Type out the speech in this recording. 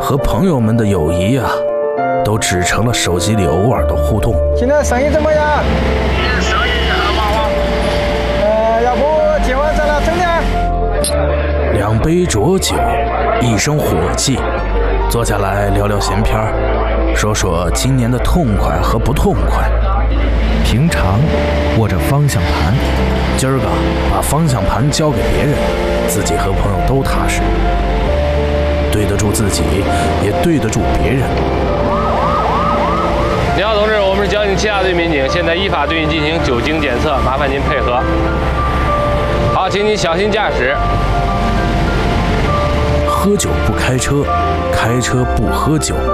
和朋友们的友谊啊，都只成了手机里偶尔的互动。 现在生意怎么样？ 生意很忙。 要不今晚咱俩整点 ？2杯浊酒，1升火气，坐下来聊聊闲篇儿，说说今年的痛快和不痛快。 平常握着方向盘， 今儿个把方向盘交给别人，自己和朋友都踏实，对得住自己，也对得住别人。 你好，同志，我们是交警7大队民警，现在依法对你进行酒精检测，麻烦您配合。好，请你小心驾驶。 喝酒不开车，开车不喝酒。